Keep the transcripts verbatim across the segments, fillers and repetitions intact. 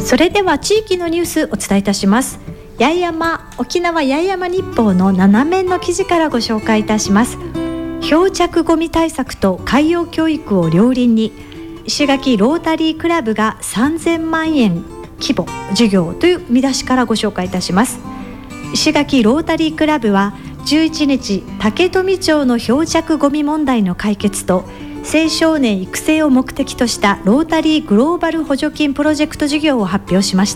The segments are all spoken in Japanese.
それでは地域のニュースお伝えいたします。八重山沖縄八重山日報のなな面の記事からご紹介いたします。漂着ごみ対策と海洋教育を両輪に、石垣ロータリークラブがさんぜんまんえん規模事業という見出しからご紹介いたします。石垣ロータリークラブはじゅういちにち、竹富町の漂着ごみ問題の解決と青少年育成を目的としたロータリーグローバル補助金プロジェクト事業を発表しました。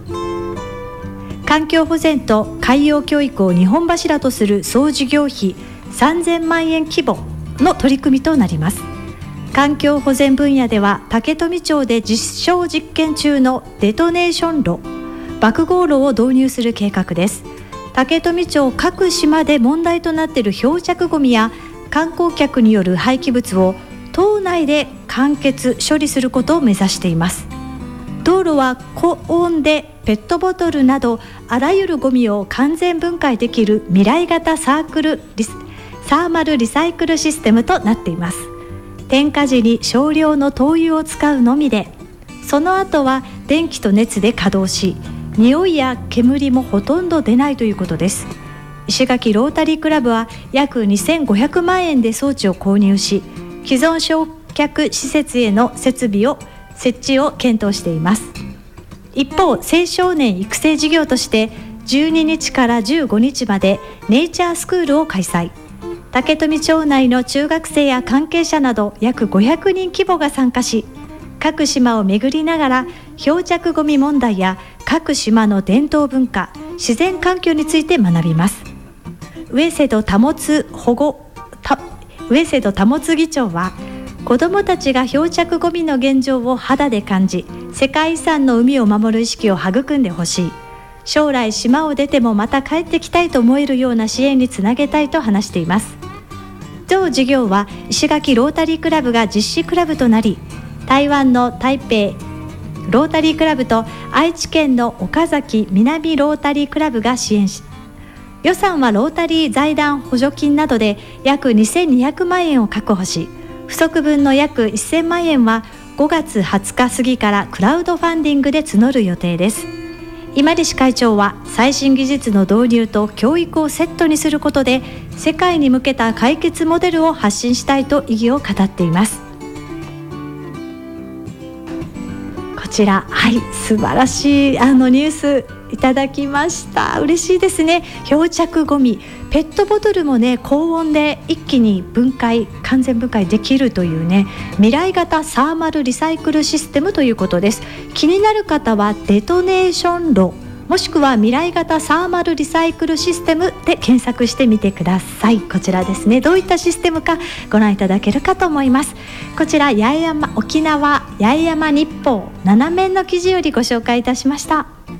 環境保全と海洋教育を二本柱とする総事業費さんぜんまんえん規模の取り組みとなります。環境保全分野では竹富町で実証実験中のデトネーション炉、爆豪炉を導入する計画です。竹富町各島で問題となっている漂着ごみや観光客による廃棄物を島内で完結処理することを目指しています。道路は高温でペットボトルなどあらゆるゴミを完全分解できる未来型サークルリスサーマルリサイクルシステムとなっています。点火時に少量の灯油を使うのみで、その後は電気と熱で稼働し、匂いや煙もほとんど出ないということです。石垣ロータリークラブは約にせんごひゃくまんえんで装置を購入し、既存焼却施設への設備を設置を検討しています。一方、青少年育成事業としてじゅうににちからじゅうごにちまでネイチャースクールを開催。竹富町内の中学生や関係者など約ごひゃくにん規模が参加し、各島を巡りながら漂着ごみ問題や各島の伝統文化、自然環境について学びます。上瀬戸保保護上瀬戸保議長は、子どもたちが漂着ごみの現状を肌で感じ、世界遺産の海を守る意識を育んでほしい。将来島を出てもまた帰ってきたいと思えるような支援につなげたいと話しています。同事業は石垣ロータリークラブが実施クラブとなり、台湾の台北ロータリークラブと愛知県の岡崎南ロータリークラブが支援し、予算はロータリー財団補助金などで約にせんにひゃくまんえんを確保し、不足分の約せんまんえんはごがつはつか過ぎからクラウドファンディングで募る予定です。今西会長は、最新技術の導入と教育をセットにすることで世界に向けた解決モデルを発信したいと意義を語っています。こちら、はい、素晴らしいあのニュースいただきました。嬉しいですね。漂着ごみ、ペットボトルもね、高温で一気に分解完全分解できるというね、未来型サーマルリサイクルシステムということです。気になる方はデトネーション炉もしくは未来型サーマルリサイクルシステムで検索してみてください。こちらですね、どういったシステムかご覧いただけるかと思います。こちら八重山沖縄八重山日報なな面の記事よりご紹介いたしました。